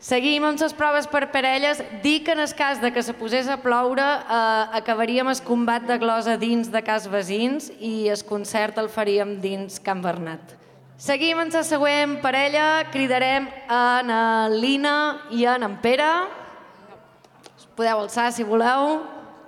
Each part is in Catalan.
Seguim amb les proves per parelles. Dic que en el cas de que se posés a ploure acabaríem el combat de glosa dins de Cas Vesins i el concert el faríem dins Can Bernat. Seguim amb la següent parella. Cridarem en Lina i en Pere. Us podeu alçar si voleu.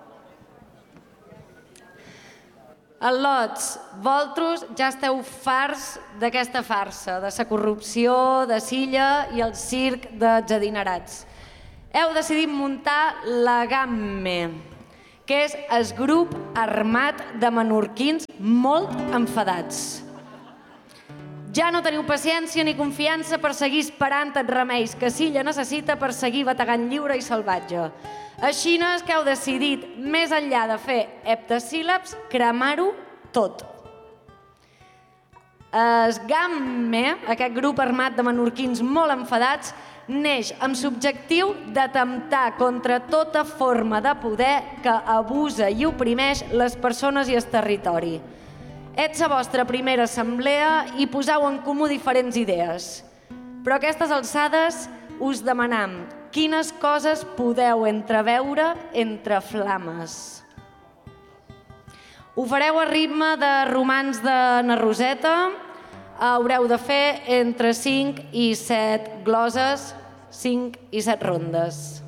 Al·lots, vosaltres ja esteu farts d'aquesta farsa, de la corrupció, de Silla i el circ dels adinerats. Heu decidit muntar la GAMME, que és el grup armat de menorquins molt enfadats. Ja no teniu paciència ni confiança per seguir esperant els remeis que Silla necessita per seguir bategant lliure i salvatge. Així no és que heu decidit, més enllà de fer heptasíl·labs, cremar-ho tot. El GAMME, aquest grup armat de menorquins molt enfadats, neix amb l'objectiu d'atemptar contra tota forma de poder que abusa i oprimeix les persones i el territori. Ets la vostra primera assemblea i poseu en comú diferents idees. Però a aquestes alçades us demanam quines coses podeu entreveure entre flames. Ho fareu a ritme de romans de na Roseta. Haureu de fer entre 5 i 7 gloses, 5 i 7 rondes.